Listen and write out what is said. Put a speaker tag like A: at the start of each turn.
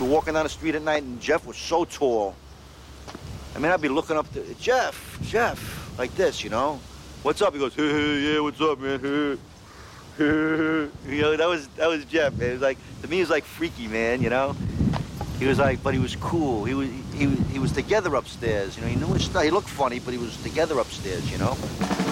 A: were walking down the street at night, and Jeff was so tall. I mean, I'd be looking up to Jeff, like this, you know? What's up? He goes, hey, yeah, what's up, man? You know, that was Jeff, man. It was like, to me, he was like freaky, man, you know? He was like, but he was cool. He was together upstairs, you know? He knew his stuff. He looked funny, but he was together upstairs, you know?